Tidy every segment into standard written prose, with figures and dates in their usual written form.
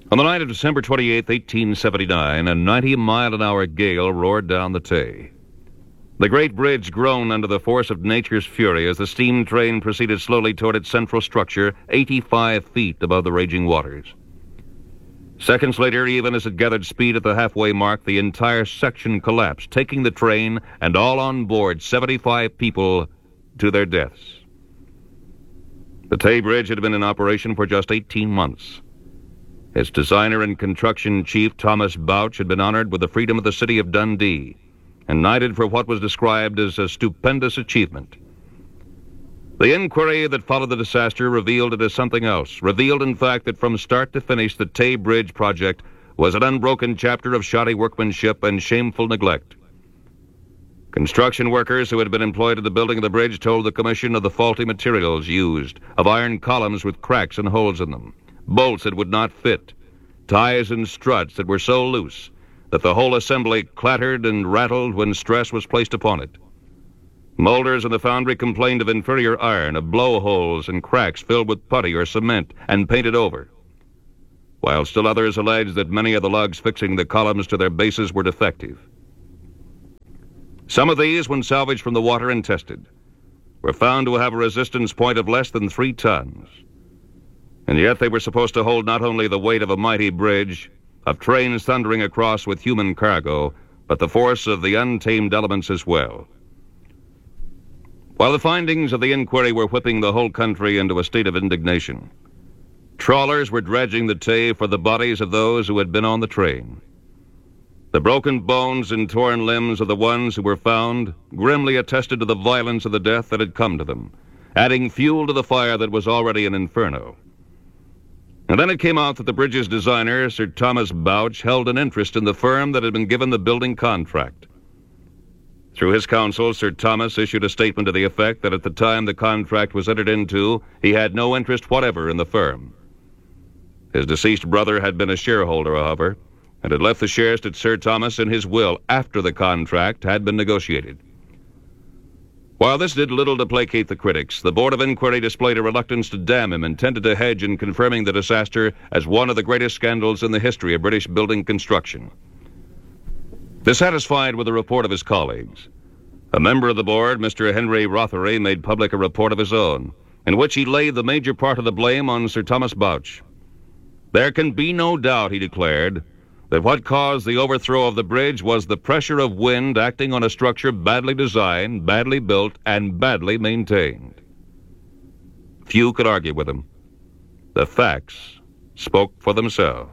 On the night of December 28, 1879, a 90-mile-an-hour gale roared down the Tay. The great bridge groaned under the force of nature's fury as the steam train proceeded slowly toward its central structure, 85 feet above the raging waters. Seconds later, even as it gathered speed at the halfway mark, the entire section collapsed, taking the train and all on board, 75 people, to their deaths. The Tay Bridge had been in operation for just 18 months. Its designer and construction chief, Thomas Bouch, had been honored with the freedom of the city of Dundee and knighted for what was described as a stupendous achievement. The inquiry that followed the disaster revealed it as something else, revealed, in fact, that from start to finish, the Tay Bridge project was an unbroken chapter of shoddy workmanship and shameful neglect. Construction workers who had been employed in the building of the bridge told the commission of the faulty materials used, of iron columns with cracks and holes in them, bolts that would not fit, ties and struts that were so loose that the whole assembly clattered and rattled when stress was placed upon it. Molders in the foundry complained of inferior iron, of blowholes and cracks filled with putty or cement and painted over, while still others alleged that many of the lugs fixing the columns to their bases were defective. Some of these, when salvaged from the water and tested, were found to have a resistance point of less than 3 tons. And yet they were supposed to hold not only the weight of a mighty bridge, of trains thundering across with human cargo, but the force of the untamed elements as well. While the findings of the inquiry were whipping the whole country into a state of indignation, trawlers were dredging the Tay for the bodies of those who had been on the train. The broken bones and torn limbs of the ones who were found grimly attested to the violence of the death that had come to them, adding fuel to the fire that was already an inferno. And then it came out that the bridge's designer, Sir Thomas Bouch, held an interest in the firm that had been given the building contract. Through his counsel, Sir Thomas issued a statement to the effect that at the time the contract was entered into, he had no interest whatever in the firm. His deceased brother had been a shareholder, however, and had left the shares to Sir Thomas in his will after the contract had been negotiated. While this did little to placate the critics, the Board of Inquiry displayed a reluctance to damn him and tended to hedge in confirming the disaster as one of the greatest scandals in the history of British building construction. Dissatisfied with the report of his colleagues, a member of the board, Mr. Henry Rothery, made public a report of his own, in which he laid the major part of the blame on Sir Thomas Bouch. There can be no doubt, he declared, that what caused the overthrow of the bridge was the pressure of wind acting on a structure badly designed, badly built, and badly maintained. Few could argue with him. The facts spoke for themselves.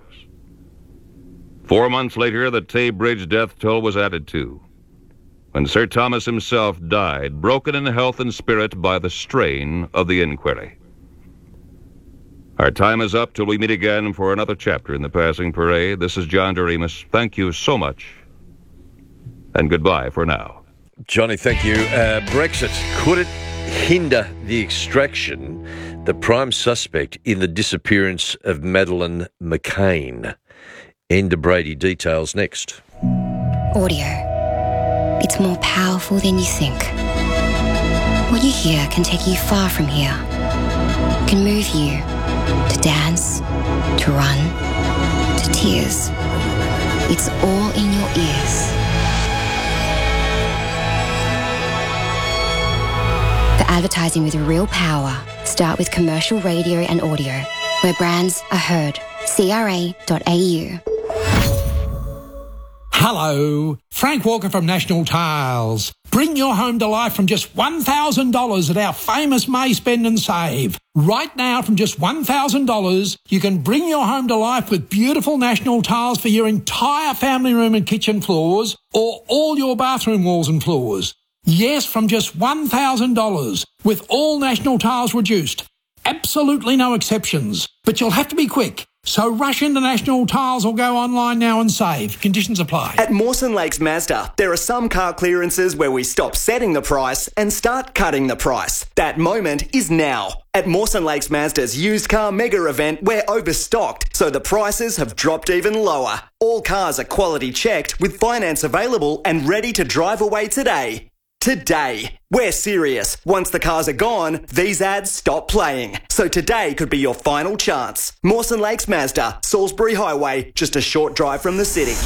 4 months later, the Tay Bridge death toll was added to, when Sir Thomas himself died, broken in health and spirit by the strain of the inquiry. Our time is up till we meet again for another chapter in the Passing Parade. This is John Doremus. Thank you so much, and goodbye for now. Johnny, thank you. Brexit, could it hinder the extraction, the prime suspect in the disappearance of Madeleine McCann? Enda Brady details next. Audio. It's more powerful than you think. What you hear can take you far from here. It can move you to dance, to run, to tears. It's all in your ears. For advertising with real power, start with commercial radio and audio, where brands are heard. CRA.au. Hello, Frank Walker from National Tiles. Bring your home to life from just $1,000 at our famous May Spend and Save. Right now, from just $1,000, you can bring your home to life with beautiful National Tiles for your entire family room and kitchen floors, or all your bathroom walls and floors. Yes, from just $1,000, with all National Tiles reduced. Absolutely no exceptions. But you'll have to be quick. So rush into National Tiles or go online now and save. Conditions apply. At Mawson Lakes Mazda, there are some car clearances where we stop setting the price and start cutting the price. That moment is now. At Mawson Lakes Mazda's used car mega event, we're overstocked, so the prices have dropped even lower. All cars are quality checked with finance available and ready to drive away today. today. We're serious. Once the cars are gone, these ads stop playing. So today could be your final chance. Mawson Lakes Mazda, Salisbury Highway, just a short drive from the city.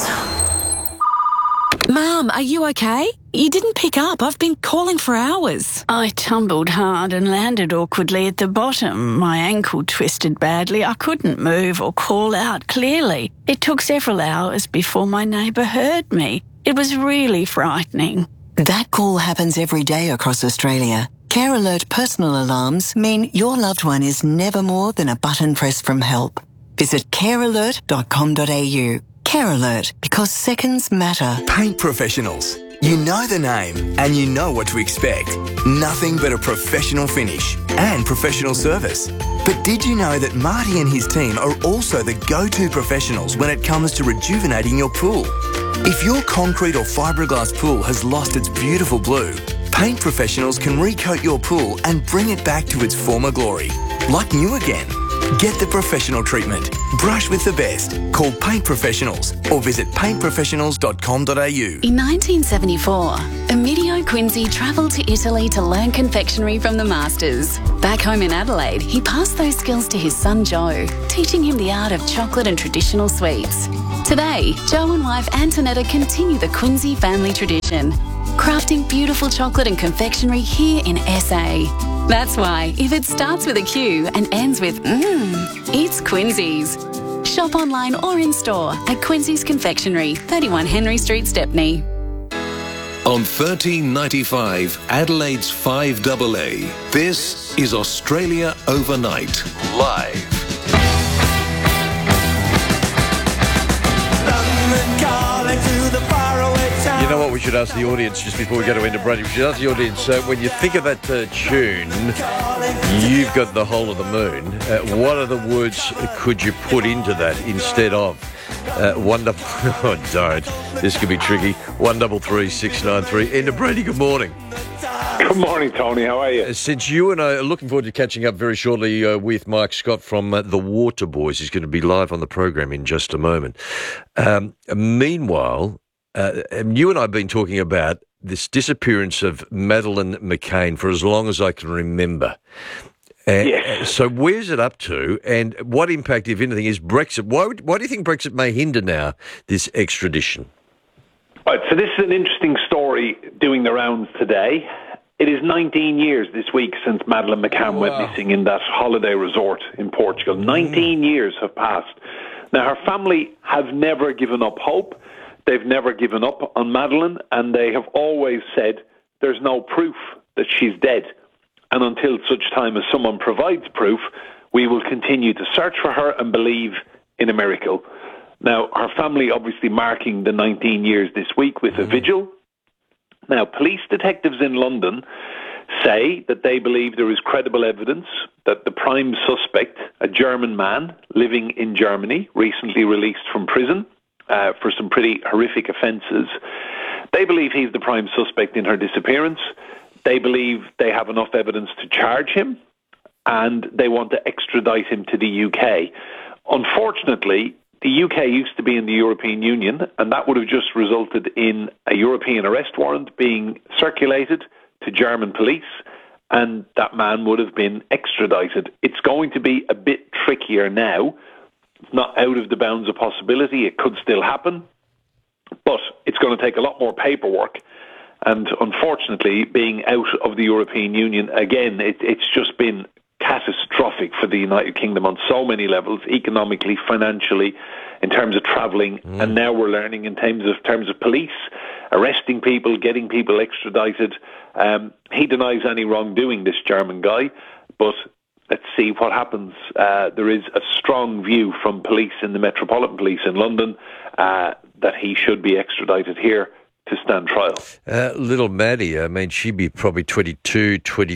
Mum, are you okay? You didn't pick up. I've been calling for hours. I tumbled hard and landed awkwardly at the bottom. My ankle twisted badly. I couldn't move or call out clearly. It took several hours before my neighbour heard me. It was really frightening. That call happens every day across Australia. Care Alert personal alarms mean your loved one is never more than a button press from help. Visit carealert.com.au. Care Alert, because seconds matter. Paint professionals. You know the name and you know what to expect. Nothing but a professional finish and professional service. But did you know that Marty and his team are also the go-to professionals when it comes to rejuvenating your pool? If your concrete or fiberglass pool has lost its beautiful blue, paint professionals can recoat your pool and bring it back to its former glory, like new again. Get the professional treatment. Brush with the best. Call Paint Professionals or visit paintprofessionals.com.au. In 1974, Emilio Quincy travelled to Italy to learn confectionery from the masters. Back home in Adelaide, he passed those skills to his son Joe, teaching him the art of chocolate and traditional sweets. Today, Joe and wife Antonetta continue the Quincy family tradition, crafting beautiful chocolate and confectionery here in SA. That's why, if it starts with a Q and ends with it's Quincy's. Shop online or in store at Quincy's Confectionery, 31 Henry Street, Stepney. On 1395 Adelaide's 5AA, this is Australia Overnight, live. You know what we should ask the audience just before we go to End of Brady? We should ask the audience, when you think of that tune, You've Got the Whole of the Moon. What other words could you put into that instead of? Oh, don't. This could be tricky. 133693. End of Brady, good morning. Good morning, Tony. How are you? Since you and I are looking forward to catching up very shortly with Mike Scott from The Water Boys. He's going to be live on the program in just a moment. Meanwhile, you and I have been talking about this disappearance of Madeleine McCann for as long as I can remember. Yes. So where's it up to, and what impact, if anything, is Brexit? Why do you think Brexit may hinder now this extradition? Right, so this is an interesting story doing the rounds today. It is 19 years this week since Madeleine McCann went missing in that holiday resort in Portugal. 19 years have passed. Now, her family have never given up hope. They've never given up on Madeleine, and they have always said there's no proof that she's dead. And until such time as someone provides proof, we will continue to search for her and believe in a miracle. Now, her family obviously marking the 19 years this week with a vigil. Now, police detectives in London say that they believe there is credible evidence that the prime suspect, a German man living in Germany, recently released from prison for some pretty horrific offences, they believe he's the prime suspect in her disappearance. They believe they have enough evidence to charge him, and they want to extradite him to the UK. Unfortunately, the UK used to be in the European Union, and that would have just resulted in a European arrest warrant being circulated to German police, and that man would have been extradited. It's going to be a bit trickier now. It's not out of the bounds of possibility. It could still happen, but it's going to take a lot more paperwork. And unfortunately, being out of the European Union, again, it's just been catastrophic for the United Kingdom on so many levels, economically, financially, in terms of travelling. And now we're learning in terms of police, arresting people, getting people extradited. He denies any wrongdoing, this German guy, but let's see what happens. There is a strong view from police in the Metropolitan Police in London that he should be extradited here to stand trial. Little Maddie, I mean, she'd be probably 22,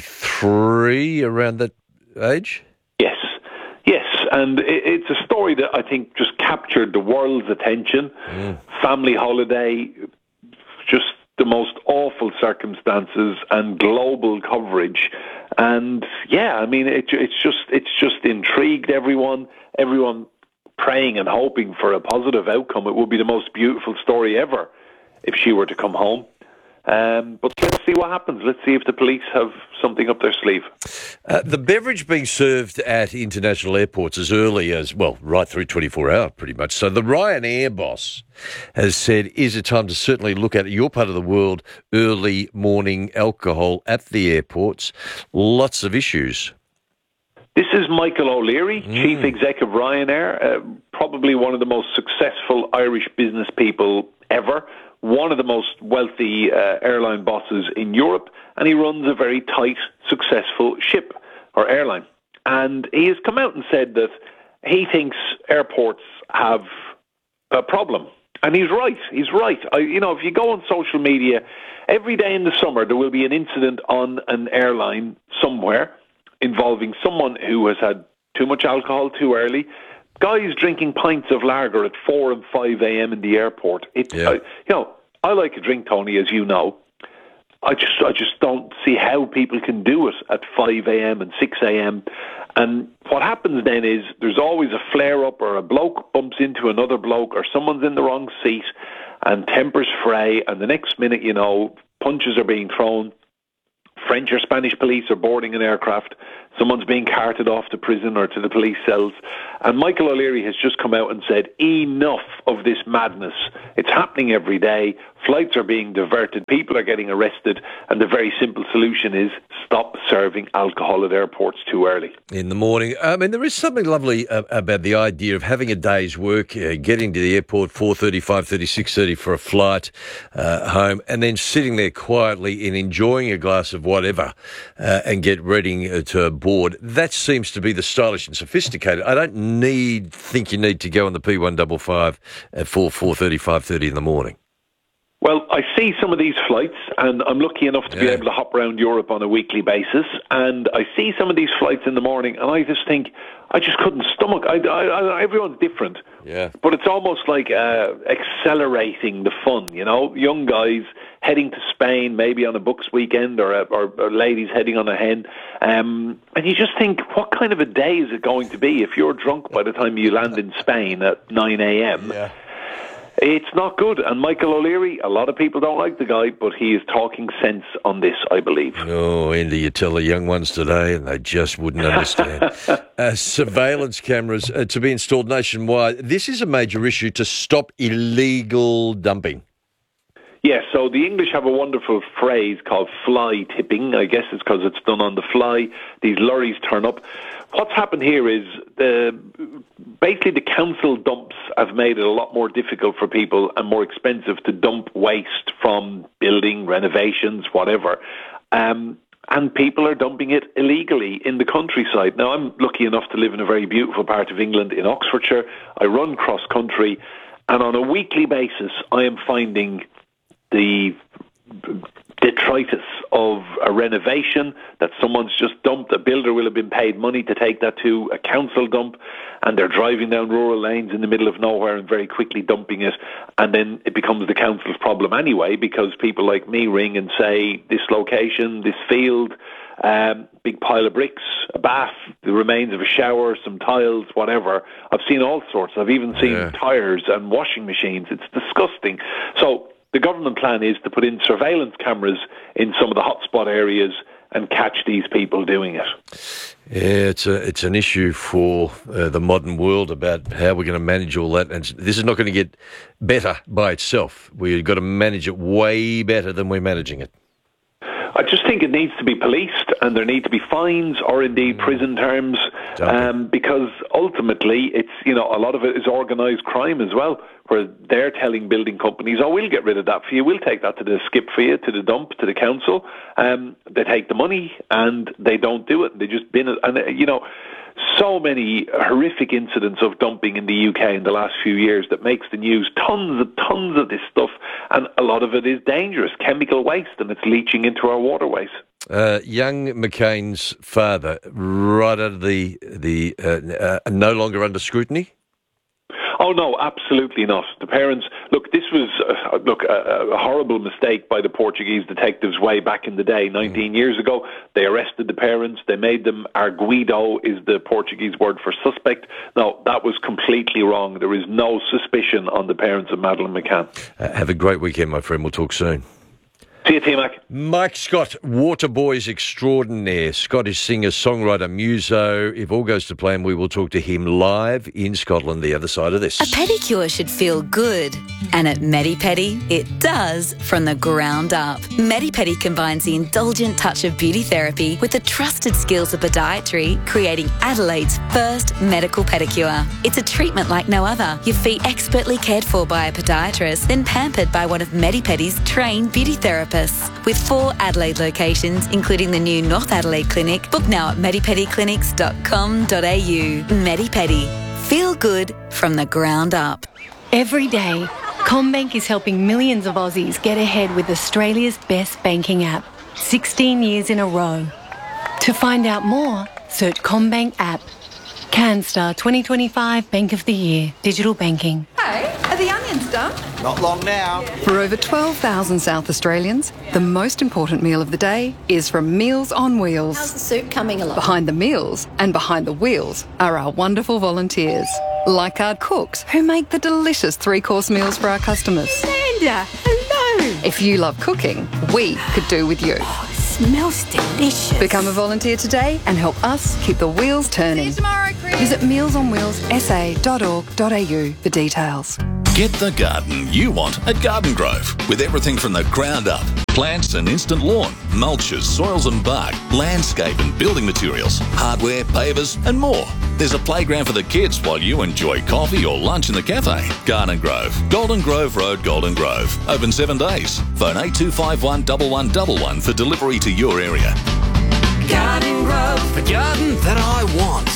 23, around that age? Yes, and it's a story that I think just captured the world's attention. Family holiday, just the most awful circumstances and global coverage. And yeah, I mean, it's just intrigued everyone praying and hoping for a positive outcome. It would be the most beautiful story ever if she were to come home. But let's see what happens. Let's see if the police have something up their sleeve. The beverage being served at international airports as early as, well, right through 24 hours pretty much. So the Ryanair boss has said, is it time to certainly look at your part of the world, early morning alcohol at the airports? Lots of issues. This is Michael O'Leary, Chief Exec of Ryanair, probably one of the most successful Irish business people ever, one of the most wealthy airline bosses in Europe, and he runs a very tight, successful ship or airline. And he has come out and said that he thinks airports have a problem. And he's right. He's right. If you go on social media, every day in the summer there will be an incident on an airline somewhere involving someone who has had too much alcohol too early, guys drinking pints of lager at 4 and 5 a.m. in the airport. I like a drink, Tony, as you know. I just don't see how people can do it at 5 a.m. and 6 a.m. And what happens then is there's always a flare-up, or a bloke bumps into another bloke, or someone's in the wrong seat and tempers fray, and the next minute, punches are being thrown. French or Spanish police are boarding an aircraft. Someone's being carted off to prison or to the police cells. And Michael O'Leary has just come out and said, enough of this madness. It's happening every day. Flights are being diverted. People are getting arrested. And the very simple solution is stop serving alcohol at airports too early. In the morning. There is something lovely about the idea of having a day's work, getting to the airport 4:30, 5:30, 6:30 for a flight home, and then sitting there quietly and enjoying a glass of whatever and get ready to board. That seems to be the stylish and sophisticated. I don't think you need to go on the P155 at 4:30, 5:30 in the morning. Well, I see some of these flights, and I'm lucky enough to be able to hop around Europe on a weekly basis, and I see some of these flights in the morning, and I just think, I just couldn't stomach. Everyone's different, but it's almost like accelerating the fun, young guys heading to Spain, maybe on a Bucks weekend, or ladies heading on a hen, and you just think, what kind of a day is it going to be if you're drunk by the time you land in Spain at 9 a.m.? Yeah. It's not good. And Michael O'Leary, a lot of people don't like the guy, but he is talking sense on this, I believe. Oh, Andy, you tell the young ones today and they just wouldn't understand. Surveillance cameras to be installed nationwide. This is a major issue to stop illegal dumping. Yes, so the English have a wonderful phrase called fly tipping. I guess it's because it's done on the fly. These lorries turn up. What's happened here is basically the council dumps have made it a lot more difficult for people and more expensive to dump waste from building, renovations, whatever. And people are dumping it illegally in the countryside. Now, I'm lucky enough to live in a very beautiful part of England in Oxfordshire. I run cross-country, and on a weekly basis, I am finding the detritus of a renovation that someone's just dumped. A builder will have been paid money to take that to a council dump, and they're driving down rural lanes in the middle of nowhere and very quickly dumping it, and then it becomes the council's problem anyway, because people like me ring and say, this location, this field, big pile of bricks, a bath, the remains of a shower, some tiles, whatever. I've seen all sorts. I've even seen tyres and washing machines. It's disgusting. So the government plan is to put in surveillance cameras in some of the hotspot areas and catch these people doing it. Yeah, it's an issue for the modern world about how we're going to manage all that. And this is not going to get better by itself. We've got to manage it way better than we're managing it. I just think it needs to be policed, and there need to be fines or indeed prison terms, because ultimately it's, a lot of it is organised crime as well, where they're telling building companies, we'll get rid of that for you, we'll take that to the skip for you, to the dump, to the council. They take the money and they don't do it. They just bin it. And, so many horrific incidents of dumping in the UK in the last few years that makes the news. Tons of this stuff, and a lot of it is dangerous, chemical waste, and it's leaching into our waterways. Young McCain's father, right out of the no longer under scrutiny? Oh, no, absolutely not. The parents, this was a horrible mistake by the Portuguese detectives way back in the day, 19 years ago. They arrested the parents. They made them, arguido is the Portuguese word for suspect. No, that was completely wrong. There is no suspicion on the parents of Madeleine McCann. Have a great weekend, my friend. We'll talk soon. See you, T-Mac. Mike Scott, Waterboys extraordinaire, Scottish singer, songwriter, muso. If all goes to plan, we will talk to him live in Scotland the other side of this. A pedicure should feel good. And at Medi-Pedi, it does from the ground up. Medi-Pedi combines the indulgent touch of beauty therapy with the trusted skills of podiatry, creating Adelaide's first medical pedicure. It's a treatment like no other. Your feet expertly cared for by a podiatrist, then pampered by one of Medi-Pedi's trained beauty therapists. With 4 Adelaide locations, including the new North Adelaide Clinic. Book now at medipediclinics.com.au. Medi-Pedi. Feel good from the ground up. Every day, CommBank is helping millions of Aussies get ahead with Australia's best banking app. 16 years in a row. To find out more, search CommBank app. CanStar 2025 Bank of the Year. Digital banking. Hey, are the onions done? Not long now. For over 12,000 South Australians, the most important meal of the day is from Meals on Wheels. How's the soup coming along? Behind the meals and behind the wheels are our wonderful volunteers, like our cooks who make the delicious 3-course meals for our customers. Linda, hello. If you love cooking, we could do with you. Smells delicious. Become a volunteer today and help us keep the wheels turning. See you tomorrow, Chris. Visit mealsonwheelsa.org.au for details. Get the garden you want at Garden Grove, with everything from the ground up. Plants and instant lawn, mulches, soils and bark, landscape and building materials, hardware, pavers and more. There's a playground for the kids while you enjoy coffee or lunch in the cafe. Garden Grove, Golden Grove Road, Golden Grove. Open 7 days. Phone 8251 1111 for delivery to your area. Garden Grove, the garden that I want.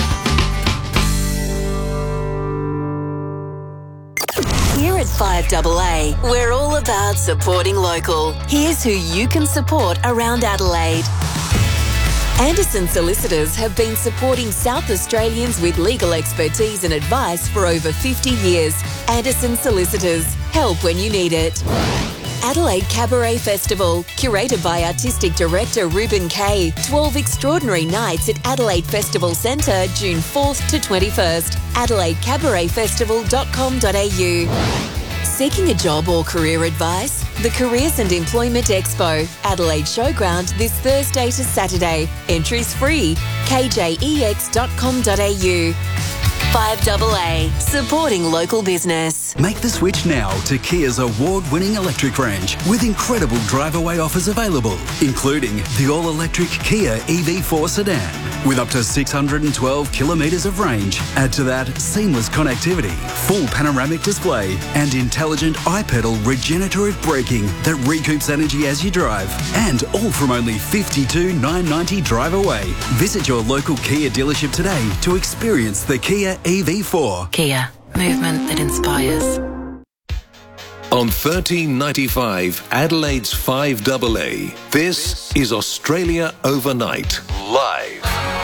Here at 5AA, we're all about supporting local. Here's who you can support around Adelaide. Anderson Solicitors have been supporting South Australians with legal expertise and advice for over 50 years. Anderson Solicitors. Help when you need it. Adelaide Cabaret Festival, curated by Artistic Director Ruben Kay. 12 extraordinary nights at Adelaide Festival Centre, June 4th to 21st. AdelaideCabaretFestival.com.au. Seeking a job or career advice? The Careers and Employment Expo, Adelaide Showground, this Thursday to Saturday. Entries free. KJEX.com.au. 5AA, supporting local business. Make the switch now to Kia's award-winning electric range with incredible drive-away offers available, including the all-electric Kia EV4 sedan with up to 612 kilometres of range. Add to that seamless connectivity, full panoramic display and intelligent iPedal regenerative braking that recoups energy as you drive. And all from only $52,990 drive away. Visit your local Kia dealership today to experience the Kia EV4. Kia, movement that inspires. On 1395 Adelaide's 5AA, this is Australia Overnight, live.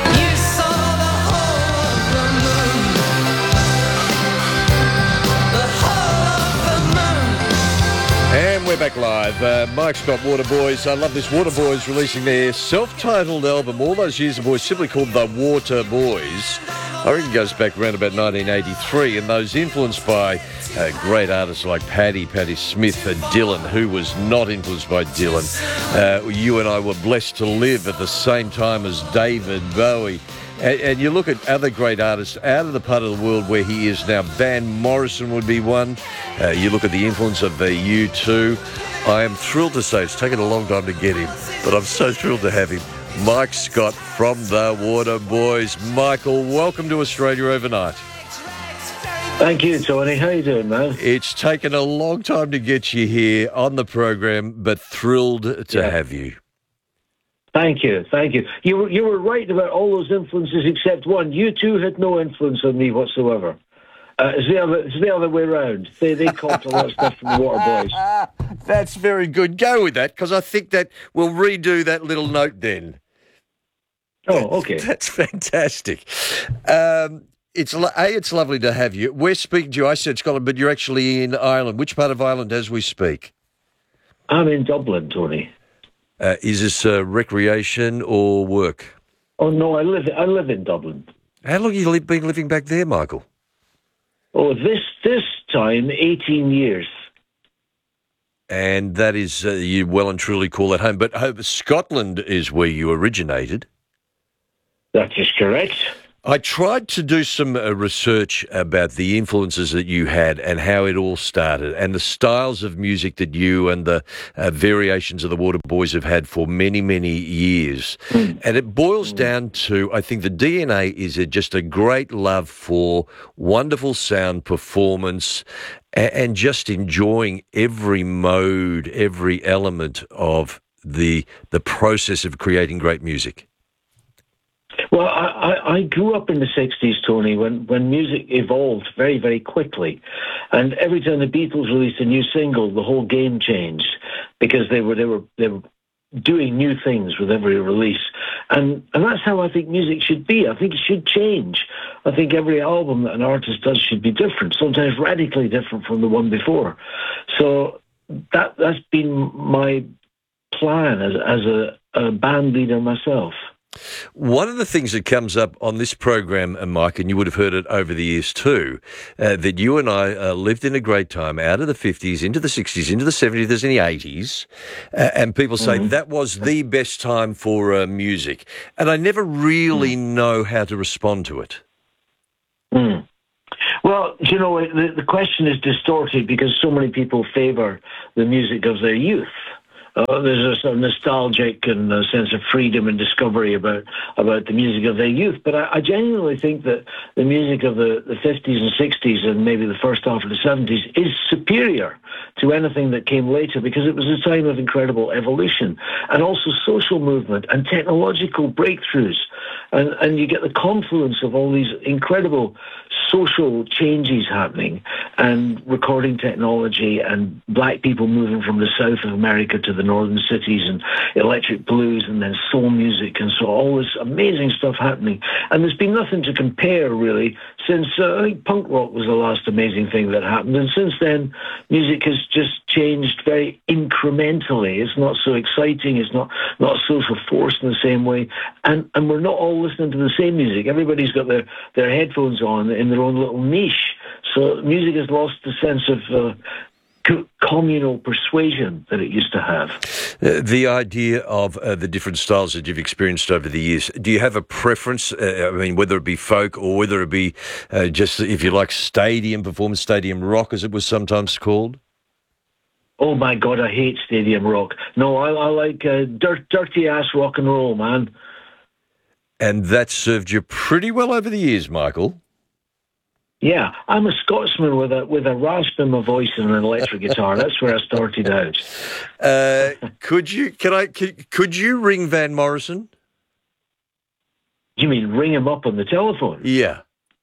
And we're back live. Mike Scott, Waterboys. I love this. Waterboys releasing their self-titled album all those years ago, simply called The Waterboys. I reckon it goes back around about 1983, and those influenced by great artists like Patti Smith and Dylan. Who was not influenced by Dylan? You and I were blessed to live at the same time as David Bowie. And you look at other great artists out of the part of the world where he is now. Van Morrison would be one. You look at the influence of the U2. I am thrilled to say it's taken a long time to get him, but I'm so thrilled to have him. Mike Scott from the Waterboys. Michael, welcome to Australia Overnight. Thank you, Tony. How you doing, man? It's taken a long time to get you here on the program, but thrilled to have you. Thank you. You were right about all those influences except one. U2 had no influence on me whatsoever. It's the other way around. They copied a lot of stuff from the Waterboys. That's very good. Go with that, because I think that we'll redo that little note then. Oh, okay. That's fantastic. It's lovely to have you. We're speaking to you. I said Scotland, but you're actually in Ireland. Which part of Ireland as we speak? I'm in Dublin, Tony. Is this recreation or work? Oh no, I live in Dublin. How long have you been living back there, Michael? Oh, this time 18 years. and that is, you well and truly call that home. But Scotland is where you originated. That is correct. I tried to do some research about the influences that you had and how it all started and the styles of music that you and the variations of the Waterboys have had for many, many years. And it boils down to, I think the DNA is just a great love for wonderful sound performance and just enjoying every mode, every element of the process of creating great music. Well, I grew up in the 60s, Tony, when music evolved very, very quickly. And every time the Beatles released a new single, the whole game changed because they were doing new things with every release. And that's how I think music should be. I think it should change. I think every album that an artist does should be different, sometimes radically different from the one before. So that's been my plan as a band leader myself. One of the things that comes up on this program, Mike, and you would have heard it over the years too, that you and I lived in a great time out of the 50s, into the 60s, into the 70s, and the 80s, and people say that was the best time for music. And I never really know how to respond to it. Well, you know, the question is distorted because so many people favour the music of their youth. There's a sort of nostalgic and a sense of freedom and discovery about the music of their youth. But I genuinely think that the music of the 50s and 60s and maybe the first half of the 70s is superior to anything that came later because it was a time of incredible evolution and also social movement and technological breakthroughs. And you get the confluence of all these incredible social changes happening and recording technology and black people moving from the south of America to the northern cities and electric blues and then soul music and so all this amazing stuff happening. And there's been nothing to compare really since I think punk rock was the last amazing thing that happened. And since then, music has just changed very incrementally. It's not so exciting. It's not a social force in the same way. And we're not all listening to the same music. Everybody's got their headphones on in their own little niche. So music has lost the sense of communal persuasion that it used to have. The idea of the different styles that you've experienced over the years, do you have a preference? I mean, whether it be folk or whether it be just, if you like, stadium performance, stadium rock, as it was sometimes called? Oh, my God, I hate stadium rock. No, I like dirty-ass rock and roll, man. And that served you pretty well over the years, Michael. Yeah, I'm a Scotsman with a rasp in my voice and an electric guitar. That's where I started out. Could you ring Van Morrison? You mean ring him up on the telephone? Yeah.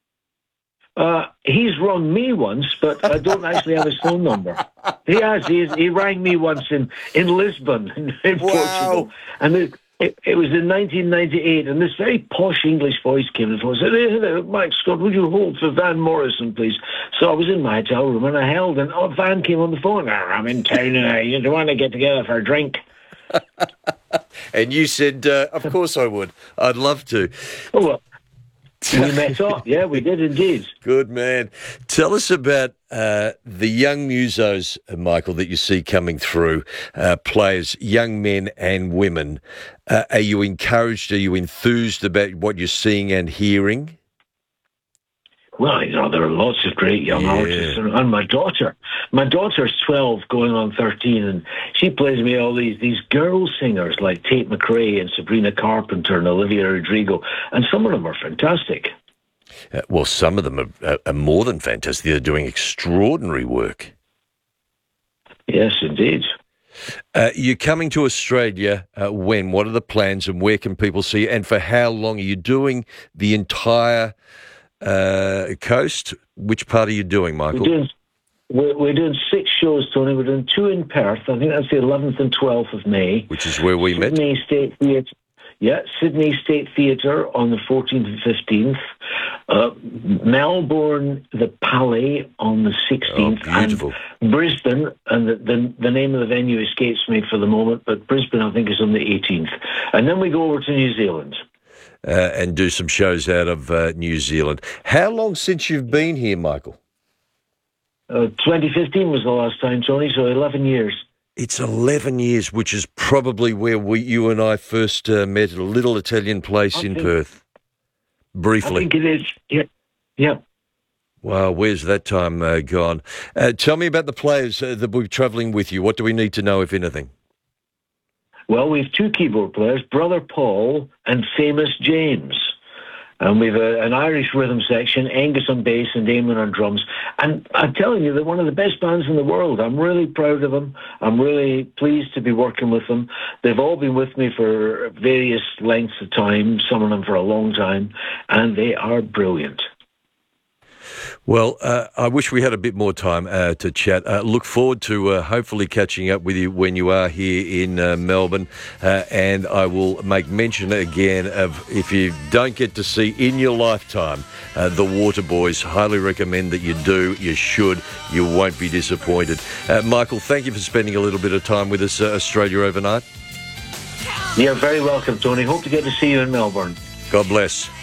He's rung me once, but I don't actually have his phone number. He has. He rang me once in Lisbon, in Portugal. And it was in 1998, and this very posh English voice came and said, "Hello, Mike Scott, would you hold for Van Morrison, please?" So I was in my hotel room, and I held, and Van came on the phone. "I'm in town, and you don't want to get together for a drink." And you said, of course I would. I'd love to. Oh, well, we met up. Yeah, we did indeed. Good man. Tell us about the young musos, Michael, that you see coming through, players, young men and women. Are you encouraged? Are you enthused about what you're seeing and hearing? Well, you know, there are lots of great young artists. And my daughter's 12 going on 13, and she plays me all these girl singers like Tate McRae and Sabrina Carpenter and Olivia Rodrigo, and some of them are fantastic. Well, some of them are more than fantastic. They're doing extraordinary work. Yes, indeed. You're coming to Australia when? What are the plans and where can people see you? And for how long? Are you doing the entire coast? Which part are you doing, Michael? We're doing 6 shows, Tony. We're doing 2 in Perth. I think that's the 11th and 12th of May. Which is where we met. Sydney State Theatre. Yeah, Sydney State Theatre on the 14th and 15th. Melbourne, the Palais on the 16th. Oh, beautiful. And Brisbane, and the name of the venue escapes me for the moment, but Brisbane, I think, is on the 18th. And then we go over to New Zealand. And do some shows out of New Zealand. How long since you've been here, Michael? 2015 was the last time, Tony, so 11 years. It's 11 years, which is probably where you and I first met at a little Italian place in Perth. Briefly. I think it is. Yeah. Wow, where's that time gone? Tell me about the players that will be travelling with you. What do we need to know, if anything? Well, we have two keyboard players, Brother Paul and Famous James. And we've an Irish rhythm section, Angus on bass and Damon on drums. And I'm telling you, they're one of the best bands in the world. I'm really proud of them. I'm really pleased to be working with them. They've all been with me for various lengths of time, some of them for a long time, and they are brilliant. Well, I wish we had a bit more time to chat. Look forward to hopefully catching up with you when you are here in Melbourne. And I will make mention again of, if you don't get to see in your lifetime the Waterboys, highly recommend that you do. You should. You won't be disappointed. Michael, thank you for spending a little bit of time with us, Australia Overnight. You're very welcome, Tony. Hope to get to see you in Melbourne. God bless.